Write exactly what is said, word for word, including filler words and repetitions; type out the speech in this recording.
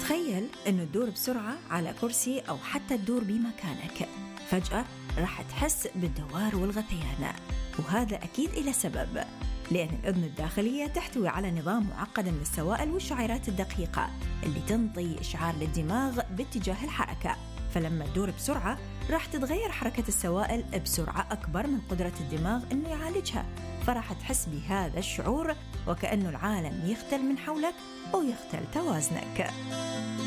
تخيل إنه تدور بسرعة على كرسي أو حتى تدور بمكانك، فجأة راح تحس بالدوار والغثيان، وهذا أكيد إلى سبب، لأن الأذن الداخلية تحتوي على نظام معقد من السوائل والشعيرات الدقيقة اللي تنطي إشعار للدماغ باتجاه الحركة. فلما تدور بسرعة راح تتغير حركة السوائل بسرعة أكبر من قدرة الدماغ إنه يعالجها، فراح تحس بهذا الشعور وكأنه العالم يختل من حولك أو يختل توازنك.